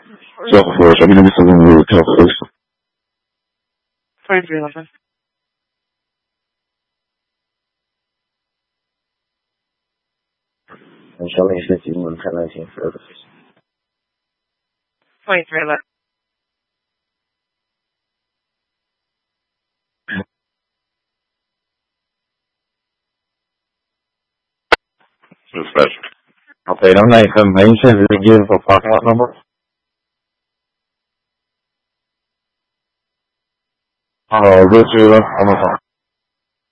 Self-refresh. I mean, this is really tough. 2311. 小美是吉姆看到显示的。 2311. Dispatch. Okay, no nice information. Did they give a parking lot number? This is on the phone.